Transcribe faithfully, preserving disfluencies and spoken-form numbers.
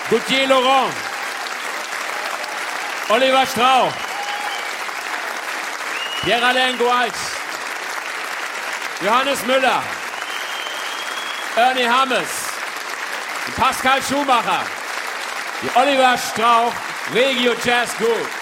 Gauthier Laurent, Oliver Strauch, Pierre-Alain Goalz, Johannes Müller, Ernie Hammes, Pascal Schumacher, die Oliver Strauch Regio Jazz Group.